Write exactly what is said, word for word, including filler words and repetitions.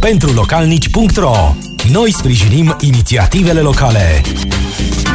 pentru localnici punct ro. Noi sprijinim inițiativele locale.